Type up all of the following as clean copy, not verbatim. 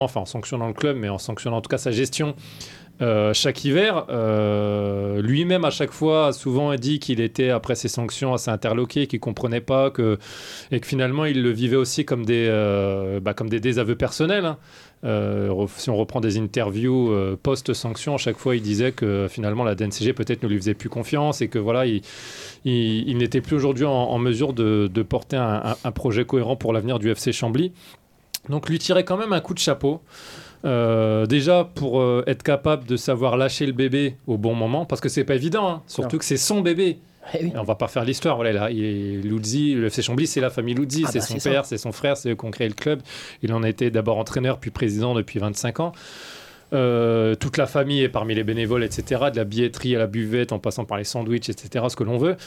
enfin en sanctionnant le club, mais en sanctionnant en tout cas sa gestion chaque hiver. Lui-même, à chaque fois, a souvent dit qu'il était, après ces sanctions, assez interloqué, qu'il ne comprenait pas, et que finalement, il le vivait aussi comme des désaveux personnels. Hein. Si on reprend des interviews post-sanction, à chaque fois, il disait que finalement, la DNCG peut-être ne lui faisait plus confiance et que voilà, il n'était plus aujourd'hui en mesure de porter un projet cohérent pour l'avenir du FC Chambly. Donc, lui tirer quand même un coup de chapeau. Déjà pour être capable de savoir lâcher le bébé au bon moment, parce que c'est pas évident, hein, surtout que c'est son bébé. Oui. On va pas faire l'histoire, voilà, Luzzi, le FC Chambly, c'est la famille Luzzi, c'est son père, c'est son frère, c'est eux qui ont créé le club. Il en a été d'abord entraîneur, puis président depuis 25 ans. Toute la famille est parmi les bénévoles, etc., de la billetterie à la buvette, en passant par les sandwichs, etc., ce que l'on veut.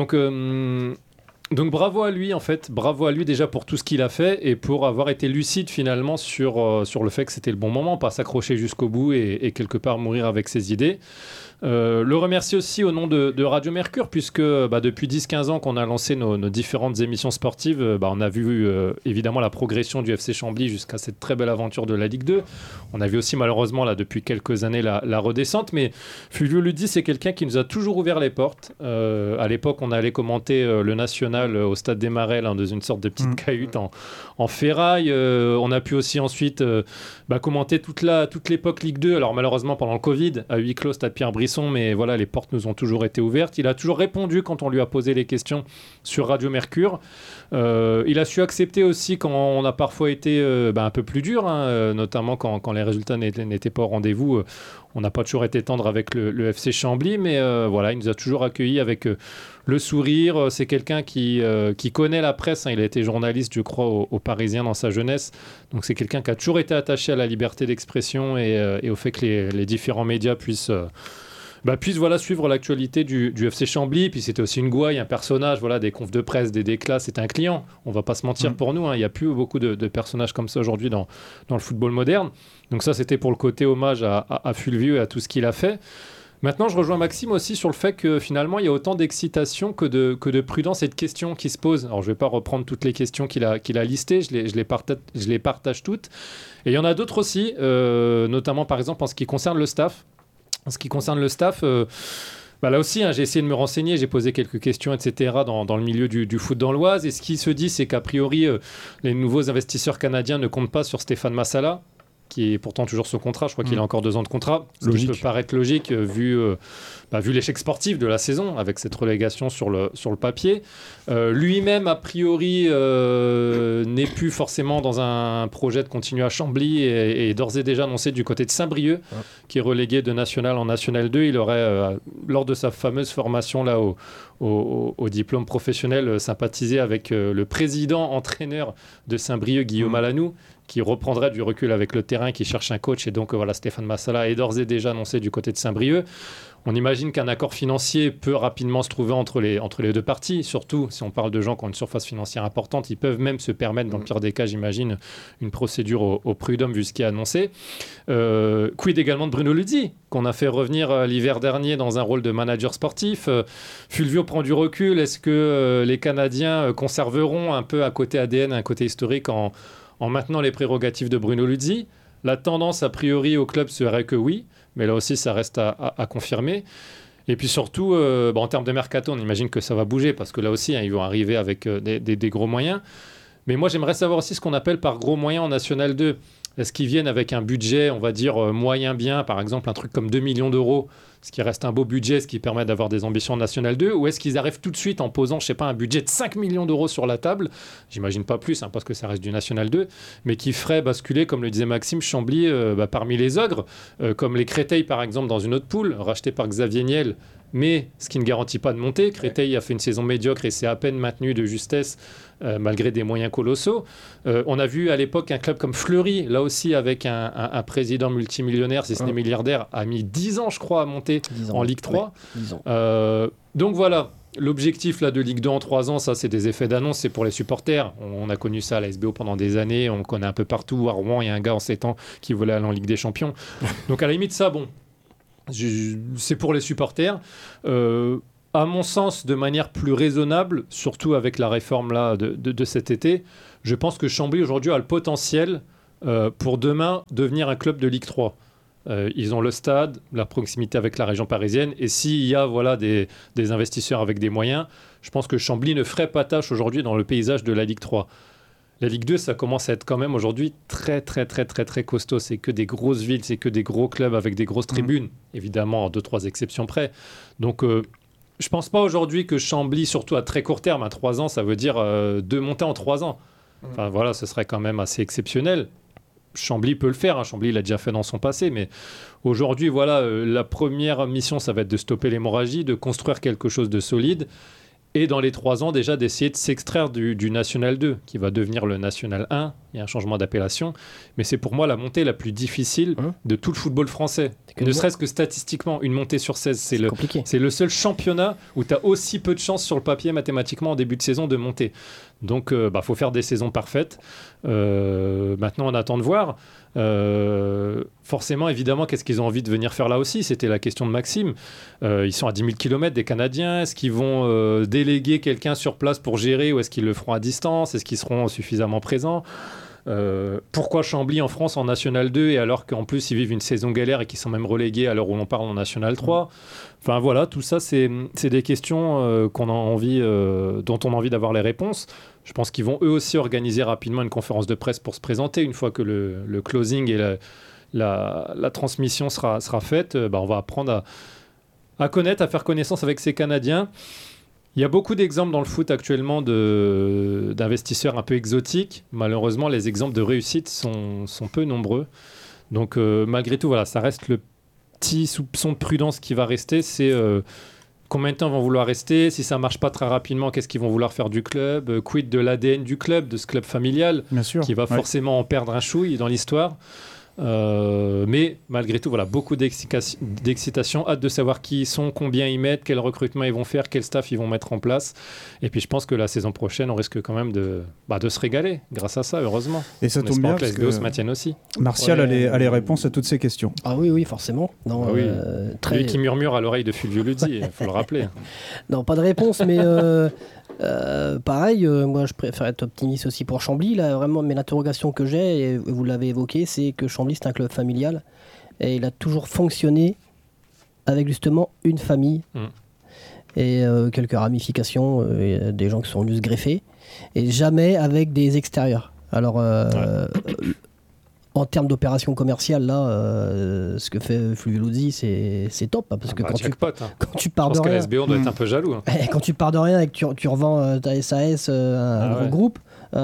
Donc bravo à lui en fait, bravo à lui déjà pour tout ce qu'il a fait et pour avoir été lucide finalement sur le fait que c'était le bon moment, pas s'accrocher jusqu'au bout et quelque part mourir avec ses idées. Le remercier aussi au nom de Radio Mercure puisque depuis 10-15 ans qu'on a lancé nos différentes émissions sportives, on a vu évidemment la progression du FC Chambly jusqu'à cette très belle aventure de la Ligue 2. On a vu aussi malheureusement là depuis quelques années la redescente, mais Fulvio Luzzi c'est quelqu'un qui nous a toujours ouvert les portes. À l'époque on allait commenter le National au Stade des Marais dans une sorte de petite cahute en ferraille. On a pu aussi ensuite commenter toute l'époque Ligue 2, alors malheureusement pendant le Covid à huis clos Stade Pierre-Brisson, mais voilà, les portes nous ont toujours été ouvertes. Il a toujours répondu quand on lui a posé les questions sur Radio Mercure. Il a su accepter aussi quand on a parfois été un peu plus dur, hein, notamment quand les résultats n'étaient pas au rendez-vous. On n'a pas toujours été tendre avec le FC Chambly, mais voilà, il nous a toujours accueillis avec le sourire. C'est quelqu'un qui connaît la presse, hein. Il a été journaliste, je crois, au Parisien dans sa jeunesse. Donc c'est quelqu'un qui a toujours été attaché à la liberté d'expression et au fait que les différents médias puissent suivre l'actualité du FC Chambly. Puis c'était aussi une gouaille, un personnage, voilà, des confs de presse, des déclats, c'était un client. On va pas se mentir pour nous, hein. Il n'y a plus beaucoup de personnages comme ça aujourd'hui dans le football moderne. Donc ça, c'était pour le côté hommage à Fulvio et à tout ce qu'il a fait. Maintenant, je rejoins Maxime aussi sur le fait que finalement, il y a autant d'excitation que de prudence et de questions qui se posent. Alors, je ne vais pas reprendre toutes les questions qu'il a listées, je les partage toutes. Et il y en a d'autres aussi, notamment par exemple en ce qui concerne le staff. En ce qui concerne le staff, là aussi, hein, j'ai essayé de me renseigner, j'ai posé quelques questions, etc. dans le milieu du foot dans l'Oise. Et ce qui se dit, c'est qu'a priori, les nouveaux investisseurs canadiens ne comptent pas sur Stéphane Massala, qui est pourtant toujours sous contrat. Je crois qu'il a encore 2 ans de contrat. Ce qui peut paraître logique vu l'échec sportif de la saison avec cette relégation sur le papier. Lui-même, a priori, n'est plus forcément dans un projet de continuer à Chambly et d'ores et déjà annoncé du côté de Saint-Brieuc, qui est relégué de National en National 2. Il aurait, lors de sa fameuse formation là au diplôme professionnel, sympathisé avec le président-entraîneur de Saint-Brieuc, Guillaume Alanou, qui reprendrait du recul avec le terrain, qui cherche un coach. Et donc, Stéphane Massala est d'ores et déjà annoncé du côté de Saint-Brieuc. On imagine qu'un accord financier peut rapidement se trouver entre les deux parties. Surtout, si on parle de gens qui ont une surface financière importante, ils peuvent même se permettre, dans le pire des cas, j'imagine, une procédure au prud'homme vu ce qui est annoncé. Quid également de Bruno Luzzi, qu'on a fait revenir l'hiver dernier dans un rôle de manager sportif. Fulvio prend du recul. Est-ce que les Canadiens conserveront un peu un côté ADN, un côté historique en maintenant les prérogatives de Bruno Luzzi? La tendance, a priori, au club serait que oui, mais là aussi, ça reste à confirmer. Et puis surtout, en termes de mercato, on imagine que ça va bouger, parce que là aussi, ils vont arriver avec des gros moyens. Mais moi, j'aimerais savoir aussi ce qu'on appelle par gros moyens en National 2. Est-ce qu'ils viennent avec un budget, on va dire, moyen bien, par exemple, un truc comme 2 millions d'euros, ce qui reste un beau budget, ce qui permet d'avoir des ambitions en National 2, ou est-ce qu'ils arrivent tout de suite en posant, je sais pas, un budget de 5 millions d'euros sur la table, j'imagine pas plus, hein, parce que ça reste du National 2, mais qui ferait basculer, comme le disait Maxime, Chambly parmi les ogres, comme les Créteil, par exemple, dans une autre poule, rachetée par Xavier Niel, mais ce qui ne garantit pas de monter. Créteil a fait une saison médiocre et s'est à peine maintenu de justesse malgré des moyens colossaux. On a vu à l'époque un club comme Fleury, là aussi avec un président multimillionnaire, si ce n'est milliardaire, a mis 10 ans, je crois, à monter en Ligue 3. Oui, 10 ans. Donc voilà, l'objectif là, de Ligue 2 en 3 ans, ça c'est des effets d'annonce, c'est pour les supporters. On a connu ça à la SBO pendant des années, on connaît un peu partout. À Rouen, il y a un gars en 7 ans qui voulait aller en Ligue des Champions. Donc à la limite, ça, bon, c'est pour les supporters. À mon sens, de manière plus raisonnable, surtout avec la réforme là, de cet été, je pense que Chambly aujourd'hui a le potentiel pour demain devenir un club de Ligue 3. Ils ont le stade, la proximité avec la région parisienne, et s'il y a des investisseurs avec des moyens, je pense que Chambly ne ferait pas tâche aujourd'hui dans le paysage de la Ligue 3. La Ligue 2, ça commence à être quand même aujourd'hui très, très, très, très, très costaud. C'est que des grosses villes, c'est que des gros clubs avec des grosses tribunes, évidemment, en 2-3 exceptions près. Donc, je pense pas aujourd'hui que Chambly, surtout à très court terme, à 3 ans, ça veut dire 2 montées en 3 ans. Enfin, voilà, ce serait quand même assez exceptionnel. Chambly peut le faire, hein. Chambly l'a déjà fait dans son passé, mais aujourd'hui, voilà, la première mission, ça va être de stopper l'hémorragie, de construire quelque chose de solide, et dans les 3 ans, déjà d'essayer de s'extraire du National 2, qui va devenir le National 1. Il y a un changement d'appellation, mais c'est pour moi la montée la plus difficile de tout le football français. Ne serait-ce que statistiquement, une montée sur 16, c'est le seul championnat où tu as aussi peu de chances sur le papier mathématiquement en début de saison de monter. Donc, faut faire des saisons parfaites. Maintenant, on attend de voir. Forcément, évidemment, qu'est-ce qu'ils ont envie de venir faire là aussi ? C'était la question de Maxime. Ils sont à 10 000 km des Canadiens. Est-ce qu'ils vont déléguer quelqu'un sur place pour gérer ou est-ce qu'ils le feront à distance ? Est-ce qu'ils seront suffisamment présents ? Pourquoi Chambly en France en National 2 et alors qu'en plus ils vivent une saison galère et qu'ils sont même relégués à l'heure où l'on parle en National 3 ? Enfin voilà, tout ça c'est des questions qu'on a envie, dont on a envie d'avoir les réponses. Je pense qu'ils vont eux aussi organiser rapidement une conférence de presse pour se présenter une fois que le closing et la transmission sera faite. On va apprendre à connaître, à faire connaissance avec ces Canadiens. Il y a beaucoup d'exemples dans le foot actuellement d'investisseurs un peu exotiques. Malheureusement, les exemples de réussite sont peu nombreux. Donc, malgré tout, voilà, ça reste le petit soupçon de prudence qui va rester. C'est combien de temps ils vont vouloir rester ? Si ça ne marche pas très rapidement, qu'est-ce qu'ils vont vouloir faire du club ? Quid de l'ADN du club, de ce club familial, qui va forcément en perdre un chouille dans l'histoire. Mais malgré tout, voilà, beaucoup d'excitation, hâte de savoir qui ils sont, combien ils mettent, quel recrutement ils vont faire, quel staff ils vont mettre en place. Et puis je pense que la saison prochaine, on risque quand même de se régaler grâce à ça, heureusement. Et ça tombe bien que la SBO se maintienne aussi. Martial a les réponses à toutes ces questions. Ah oui, forcément. Non, Lui qui murmure à l'oreille de Fulvio Luzzi, il faut le rappeler. Non, pas de réponse, mais pareil, moi je préfère être optimiste aussi pour Chambly. Là, vraiment, mais l'interrogation que j'ai, et vous l'avez évoqué, c'est que Chambly c'est un club familial et il a toujours fonctionné avec justement une famille et quelques ramifications, des gens qui sont venus se greffer, et jamais avec des extérieurs. Alors en termes d'opération commerciale, là, ce que fait Fulvio Luzzi, c'est top. Hein, parce que quand tu pars de rien... Je pense que la SBO doit être un peu jaloux. Hein. Quand tu pars de rien et que tu revends ta SAS à un gros groupe,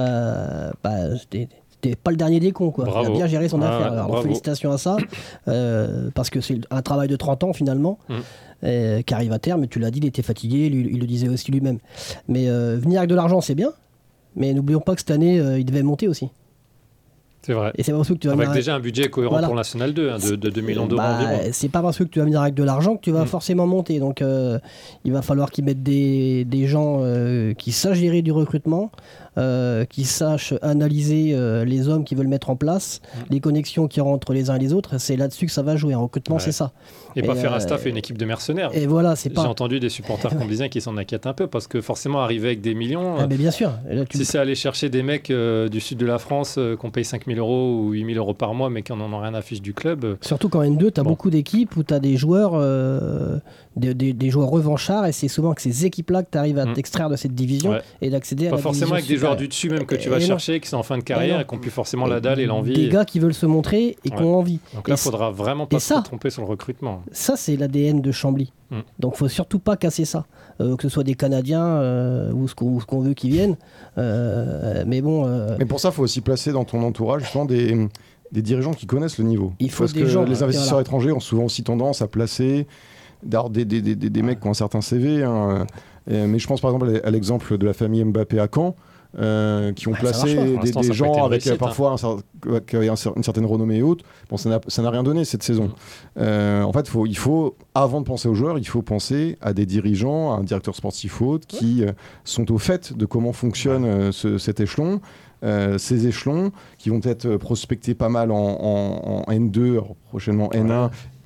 t'es pas le dernier des cons. Quoi. Il a bien géré son affaire. Alors, félicitations à ça, parce que c'est un travail de 30 ans finalement, qui arrive à terme. Tu l'as dit, il était fatigué, il le disait aussi lui-même. Mais venir avec de l'argent, c'est bien. Mais n'oublions pas que cette année, il devait monter aussi. C'est vrai. Et c'est parce que tu vas avec déjà un budget cohérent pour National 2, de 2 millions d'euros environ. C'est pas parce que tu vas venir avec de l'argent que tu vas forcément monter. Donc il va falloir qu'ils mettent des gens qui sachent gérer du recrutement, qui sachent analyser les hommes qui veulent mettre en place, les connexions qui rentrent les uns et les autres. C'est là-dessus que ça va jouer. En recrutement, c'est ça. Et pas faire un staff et une équipe de mercenaires. Et voilà, J'ai entendu des supporters comblisiens qui s'en inquiètent un peu parce que forcément, arriver avec des millions, mais bien sûr. Là, si c'est aller chercher des mecs du sud de la France qu'on paye 5 000 euros ou 8 000 euros par mois, mais qui n'en ont rien à fiche du club. Surtout qu'en N2, tu as beaucoup d'équipes où tu as des joueurs, des joueurs revanchards, et c'est souvent que ces équipes-là que tu arrives à t'extraire de cette division et d'accéder à la division. Pas forcément avec des joueurs du dessus même que tu vas chercher, qui sont en fin de carrière et qui n'ont plus forcément la dalle et l'envie. Des gars qui veulent se montrer et qui ont envie. Donc là, il faudra vraiment pas se tromper sur le recrutement. Ça, c'est l'ADN de Chambly. Donc, il ne faut surtout pas casser ça. Que ce soit des Canadiens ou ce qu'on veut qu'ils viennent. Mais bon. Mais pour ça, il faut aussi placer dans ton entourage justement des dirigeants qui connaissent le niveau. Il faut parce des que gens, les investisseurs étrangers ont souvent aussi tendance à placer des mecs qui ont un certain CV. Hein. Mais je pense par exemple à l'exemple de la famille Mbappé à Caen. Qui ont placé des gens avec parfois une certaine renommée et autres. Bon, ça n'a rien donné cette saison. En fait, il faut, avant de penser aux joueurs, il faut penser à des dirigeants, à un directeur sportif autre qui sont au fait de comment fonctionne cet échelon. Ces échelons qui vont être prospectés pas mal en N2, prochainement N1,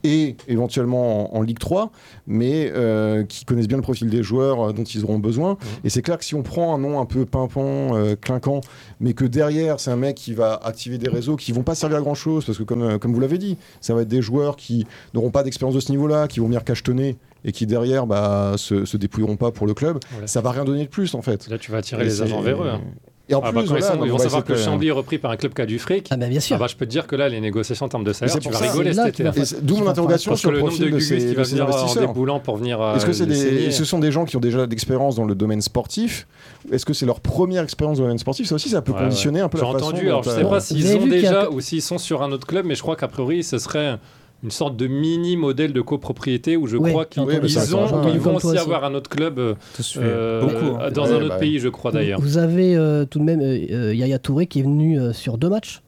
et éventuellement en Ligue 3, mais qui connaissent bien le profil des joueurs dont ils auront besoin. Et c'est clair que si on prend un nom un peu pimpant, clinquant, mais que derrière c'est un mec qui va activer des réseaux qui vont pas servir à grand chose, parce que comme vous l'avez dit, ça va être des joueurs qui n'auront pas d'expérience de ce niveau-là, qui vont venir cachetonner et qui derrière se dépouilleront pas pour le club, ça va rien donner de plus en fait. Là tu vas attirer les agents vers eux. Et en plus, ils vont savoir que Chambly est repris par un club qui a du fric. Bien sûr. Je peux te dire que là, les négociations en termes de salaire, tu vas rigoler cet été. D'où mon interrogation sur le profil de ces qui va venir en investisseurs. déboulant pour venir. Est-ce que ce sont des gens qui ont déjà d'expérience dans le domaine sportif? Est-ce que c'est leur première expérience dans le domaine sportif? Ça aussi, ça peut conditionner un peu la façon. J'ai entendu. Alors, je sais pas s'ils ont déjà ou s'ils sont sur un autre club, mais je crois qu'a priori, ce serait une sorte de mini modèle de copropriété où je crois qu'ils vont aussi avoir un autre club dans un autre pays, je crois d'ailleurs. Vous avez tout de même Yaya Touré qui est venu sur 2 matchs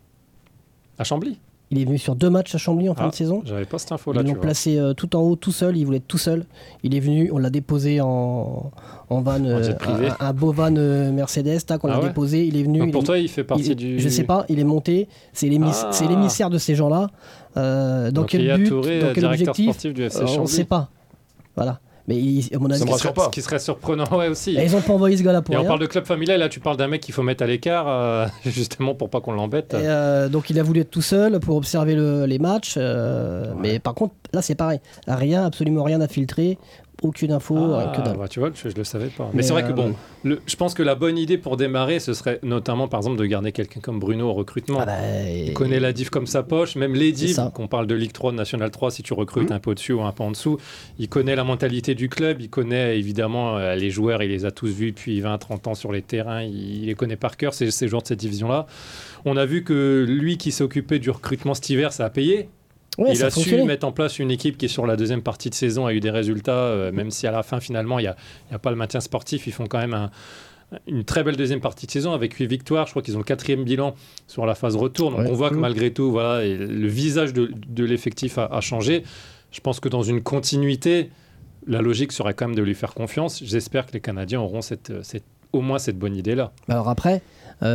à Chambly. Il est venu sur 2 matchs à Chambly en fin de saison. J'avais pas cette info là. Ils l'ont placé tout en haut, tout seul. Il voulait être tout seul. Il est venu, on l'a déposé en van, un beau van Mercedes. On l'a déposé. Il est venu. Donc pour toi, il fait partie du. Je sais pas. Il est monté. C'est l'émissaire de ces gens-là. Dans quel but, Touré, dans quel objectif sportif du FC Chambly. On ne sait pas. Voilà. Mais à mon avis, ce qui serait surprenant, aussi. Et ils n'ont pas envoyé ce gars-là pour rien. On parle de club familial, là tu parles d'un mec qu'il faut mettre à l'écart, justement pour pas qu'on l'embête. Donc il a voulu être tout seul pour observer les matchs, mais par contre là c'est pareil, absolument rien à filtrer. Aucune info, que dalle. Tu vois, je le savais pas. Mais c'est vrai que je pense que la bonne idée pour démarrer, ce serait notamment par exemple de garder quelqu'un comme Bruno au recrutement. Il connaît la div comme sa poche, même les divs, qu'on parle de Ligue 3, de National 3, si tu recrutes un peu au-dessus ou un peu en dessous, il connaît la mentalité du club, il connaît évidemment les joueurs, il les a tous vus depuis 20-30 ans sur les terrains, il les connaît par cœur, ces joueurs de cette division-là. On a vu que lui qui s'est occupé du recrutement cet hiver, ça a payé. Il a su mettre en place une équipe qui, sur la deuxième partie de saison, a eu des résultats, même si à la fin, finalement, il n'y a pas le maintien sportif. Ils font quand même une très belle deuxième partie de saison avec 8 victoires. Je crois qu'ils ont le 4e bilan sur la phase retour. Donc on voit que malgré tout, le visage de l'effectif a changé. Je pense que dans une continuité, la logique serait quand même de lui faire confiance. J'espère que les Canadiens auront au moins cette bonne idée-là. Alors après,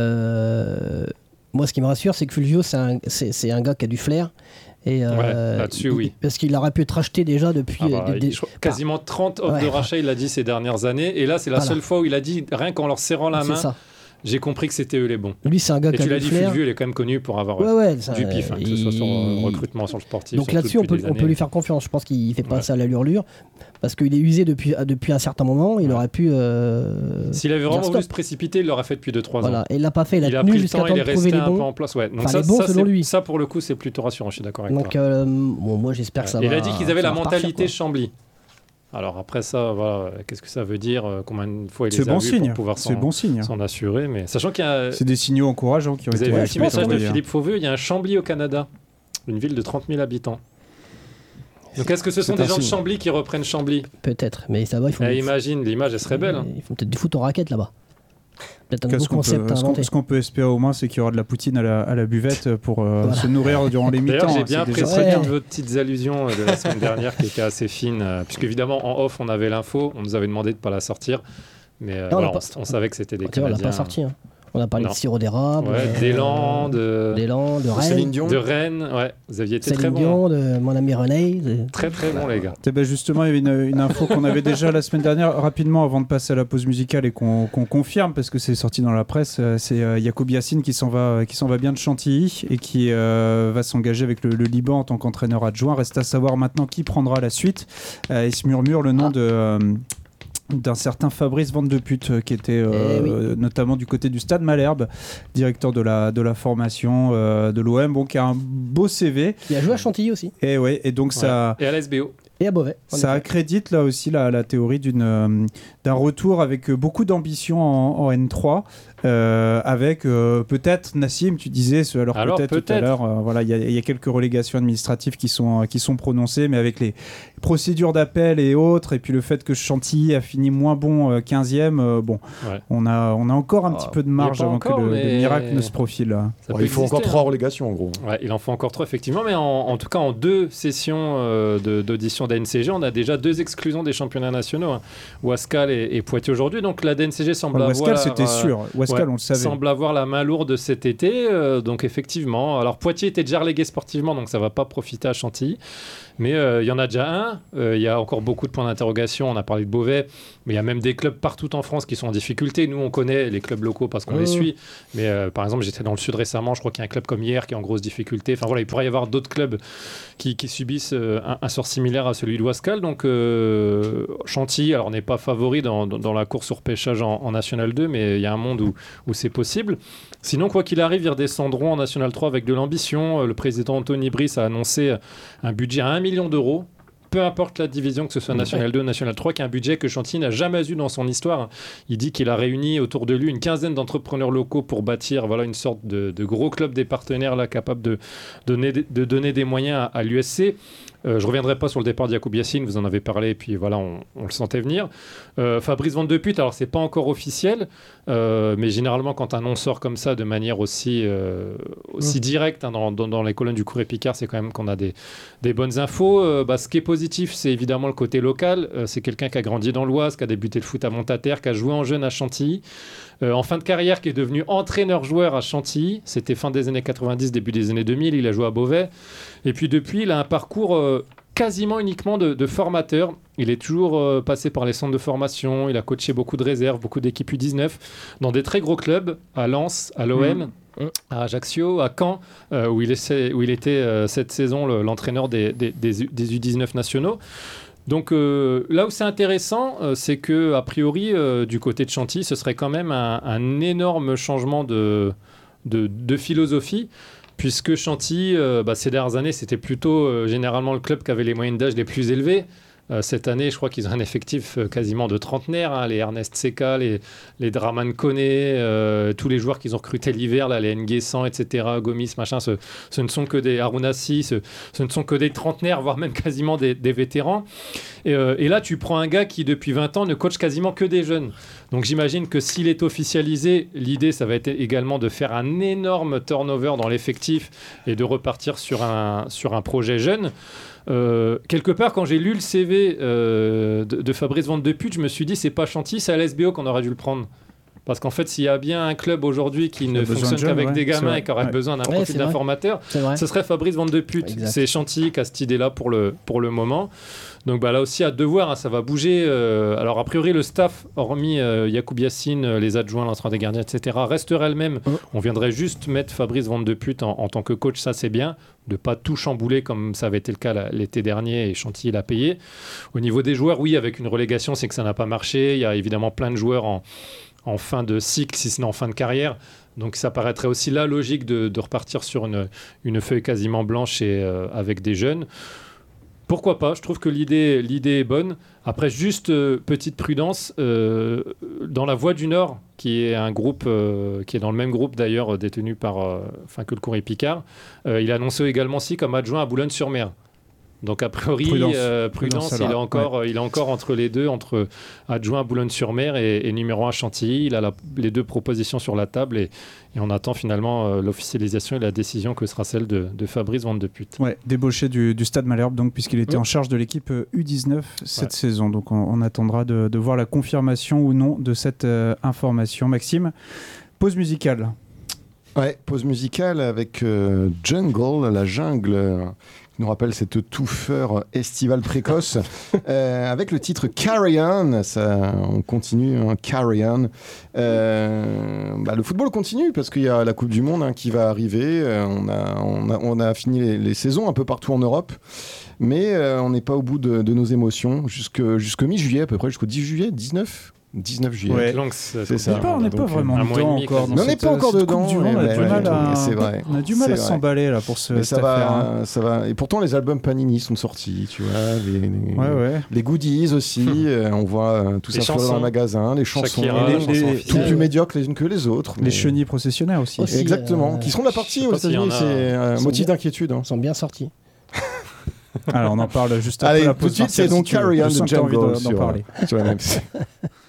moi, ce qui me rassure, c'est que Fulvio, c'est un gars qui a du flair. Et là-dessus, oui. Parce qu'il aurait pu être racheté déjà depuis quasiment 30 offres de rachat, il l'a dit ces dernières années. Et là, c'est la seule fois où il a dit, rien qu'en leur serrant la main, j'ai compris que c'était eux les bons. Lui, c'est un gars qui a du flair. Tu l'as dit, Fulvio, il est quand même connu pour avoir du pif, que ce soit sur le recrutement, sur le sportif. Donc là-dessus, on peut lui faire confiance. Je pense qu'il ne fait pas ça à la lurlure. Parce qu'il est usé depuis un certain moment. Il aurait pu. S'il avait vraiment voulu se précipiter, il l'aurait fait depuis 2-3 ans. Voilà. Et il l'a pas fait. Il a tenu jusqu'à temps de trouver les bons. En place. Donc les bons selon lui. Ça, pour le coup, c'est plutôt rassurant. Je suis d'accord avec toi. Donc, moi, j'espère que ça va. Il a dit qu'ils avaient la mentalité Chambly. Alors après ça, qu'est-ce que ça veut dire? Combien de fois il les a vus pour pouvoir s'en assurer? Mais sachant qu'il y a... C'est des signaux encourageants qui ont été... Vous avez vu un petit message de Philippe Fauveux, il y a un Chambly au Canada, une ville de 30 000 habitants. Donc est-ce que ce sont des gens de Chambly qui reprennent Chambly? Peut-être, mais ça va, il faut... Imagine, l'image, elle serait belle. Il faut peut-être du foot en raquette là-bas. Peut-être un nouveau concept à inventer. Ce qu'on peut espérer au moins, c'est qu'il y aura de la poutine à la buvette pour se nourrir durant les mi-temps. D'ailleurs, j'ai bien apprécié toutes vos petites allusions de la semaine dernière qui étaient assez fines, puisque évidemment en off on avait l'info, on nous avait demandé de ne pas la sortir, mais on savait que c'était des Canadiens. On l'a pas sorti. On a parlé de sirop d'érable, d'élan, de Rennes. De Rennes, vous aviez été très bon. De mon ami René. Très très bon les gars. Justement, il y avait une info qu'on avait déjà la semaine dernière, rapidement avant de passer à la pause musicale et qu'on confirme, parce que c'est sorti dans la presse, c'est Jacob Yassine qui s'en va bien de Chantilly et qui va s'engager avec le Liban en tant qu'entraîneur adjoint. Reste à savoir maintenant qui prendra la suite. Il se murmure le nom d'un certain Fabrice Van de Put qui était notamment du côté du Stade Malherbe, directeur de la formation de l'OM, qui a un beau CV. Il a joué à Chantilly aussi. Et donc ça... Et à l'SBO. Et à Beauvais. Ça accrédite là aussi la théorie d'un retour avec beaucoup d'ambition en N3, avec peut-être, Nassim, tu disais, alors peut-être tout à l'heure, il y a quelques relégations administratives qui sont prononcées, mais avec les procédures d'appel et autres, et puis le fait que Chantilly a fini moins bon 15e, on a encore un petit peu de marge avant que le miracle ne se profile. Il faut encore 3 relégations en gros. Il en faut encore 3 effectivement, mais en tout cas en 2 sessions d'audition d'ANCG, on a déjà 2 exclusions des championnats nationaux, Ouascal et Poitiers aujourd'hui, donc la DNCG semble avoir... Ouascal c'était sûr, Wascal, on le savait. Semble avoir la main lourde cet été, donc effectivement. Alors Poitiers était déjà relégué sportivement, donc ça va pas profiter à Chantilly. Mais il y en a déjà un. Il y a encore beaucoup de points d'interrogation. On a parlé de Beauvais, mais il y a même des clubs partout en France qui sont en difficulté. Nous, on connaît les clubs locaux parce qu'on les suit. Mais par exemple, j'étais dans le Sud récemment. Je crois qu'il y a un club comme Hier qui est en grosse difficulté. Enfin voilà, il pourrait y avoir d'autres clubs qui subissent un sort similaire à celui de Wascal. Donc Chantilly, alors n'est pas favori dans la course au repêchage en National 2, mais il y a un monde où c'est possible. Sinon, quoi qu'il arrive, ils redescendront en National 3 avec de l'ambition. Le président Anthony Brice a annoncé un budget à 1 million d'euros. Peu importe la division, que ce soit National 2 ou National 3, qui est un budget que Chantilly n'a jamais eu dans son histoire. Il dit qu'il a réuni autour de lui une quinzaine d'entrepreneurs locaux pour bâtir une sorte de gros club des partenaires là, capable de donner des moyens à l'USC. Je ne reviendrai pas sur le départ de Yacoub Yassine, vous en avez parlé, et puis voilà, on le sentait venir. Fabrice Van de Putte, alors c'est pas encore officiel, mais généralement quand un nom sort comme ça de manière aussi directe dans les colonnes du Courrier Picard, c'est quand même qu'on a des bonnes infos. Ce qui est positif, c'est évidemment le côté local. C'est quelqu'un qui a grandi dans l'Oise, qui a débuté le foot à Montataire, qui a joué en jeune à Chantilly. En fin de carrière, qui est devenu entraîneur-joueur à Chantilly. C'était fin des années 90, début des années 2000. Il a joué à Beauvais. Et puis depuis, il a un parcours quasiment uniquement de formateur. Il est toujours passé par les centres de formation. Il a coaché beaucoup de réserves, beaucoup d'équipes U19 dans des très gros clubs, à Lens, à l'OM, à Ajaccio, à Caen, où il était cette saison l'entraîneur des U19 nationaux. Donc là où c'est intéressant, c'est que a priori du côté de Chantilly, ce serait quand même un énorme changement de philosophie, puisque Chantilly, ces dernières années, c'était plutôt généralement le club qui avait les moyennes d'âge les plus élevées. Cette année, je crois qu'ils ont un effectif quasiment de trentenaires, les Ernest Seca, les Draman Koné, tous les joueurs qu'ils ont recrutés l'hiver, là, les Nguessan, etc., Gomis, machin, ce ne sont que des Arunassi, ce ne sont que des trentenaires, voire même quasiment des vétérans. Et là, tu prends un gars qui, depuis 20 ans, ne coach quasiment que des jeunes. Donc j'imagine que s'il est officialisé, l'idée, ça va être également de faire un énorme turnover dans l'effectif et de repartir sur un projet jeune. Quelque part, quand j'ai lu le CV de Fabrice Van de Putte, je me suis dit, c'est pas Chantilly, c'est à l'SBO qu'on aurait dû le prendre. Parce qu'en fait, s'il y a bien un club aujourd'hui qui ne fonctionne qu'avec des gamins et qui aurait besoin d'un profil d'informateur, ce serait Fabrice Van de Putte. Exact. C'est Chantilly qui a cette idée-là pour le moment. Donc là aussi, hâte de voir, ça va bouger. Alors a priori, le staff, hormis Yacoub Yassine, les adjoints, l'entraîneur des gardiens, etc., resterait le même. On viendrait juste mettre Fabrice Van de Putte en tant que coach, ça c'est bien, de ne pas tout chambouler comme ça avait été le cas l'été dernier et Chantilly l'a payé. Au niveau des joueurs, oui, avec une relégation, c'est que ça n'a pas marché. Il y a évidemment plein de joueurs en fin de cycle, si ce n'est en fin de carrière. Donc ça paraîtrait aussi là logique de repartir sur une feuille quasiment blanche et avec des jeunes. Pourquoi pas ? Je trouve que l'idée est bonne. Après, juste petite prudence, dans la Voix du Nord, qui est un groupe qui est dans le même groupe d'ailleurs détenu par que le Courrier Picard, il a annoncé également aussi comme adjoint à Boulogne-sur-Mer. Donc a priori, prudence il est encore entre les deux, entre adjoint à Boulogne-sur-Mer et numéro 1 Chantilly. Il a les deux propositions sur la table et on attend finalement l'officialisation et la décision que sera celle de Fabrice Van de Putte. Ouais, débauché du Stade Malherbe, donc, puisqu'il était en charge de l'équipe U19 cette saison. Donc on attendra de voir la confirmation ou non de cette information. Maxime, pause musicale. Ouais, pause musicale avec Jungle, la jungle. Nous rappelle cette touffeur estivale précoce avec le titre Carry On. On continue, Carry On. Le football continue parce qu'il y a la Coupe du Monde qui va arriver. On a fini les saisons un peu partout en Europe, mais on n'est pas au bout de nos émotions jusque mi-juillet à peu près, jusqu'au 10 juillet, 19 juillet. Ouais. C'est ça. On n'est pas vraiment dedans encore. On n'est pas encore dedans. On a du mal à s'emballer là pour cette affaire. Ça va. Et pourtant, les albums Panini sont sortis, tu vois. Les goodies aussi. On voit tout ça dans le magasin. Les chansons. Tout plus médiocres les unes que les autres. Les chenilles processionnaires aussi. Exactement. Qui seront de la partie aux États-Unis. C'est un motif d'inquiétude. Ils sont bien sortis. Alors on en parle juste après la pause. Tout de suite, c'est donc Carry On de Jungle d'en parler. Sur la même.